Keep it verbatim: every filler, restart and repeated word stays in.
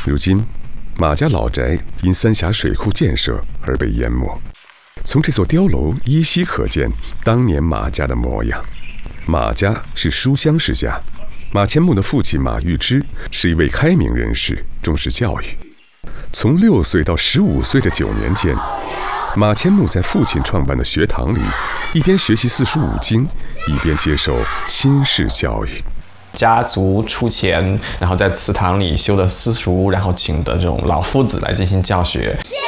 如今，马家老宅因三峡水库建设而被淹没。从这座碉楼依稀可见当年马家的模样。马家是书香世家，马前木的父亲马玉之是一位开明人士，重视教育。从六岁到十五岁的九年间，马前木在父亲创办的学堂里，一边学习四书五经，一边接受新式教育。 家族出钱，然后在祠堂里修的私塾，然后请的这种老夫子来进行教学。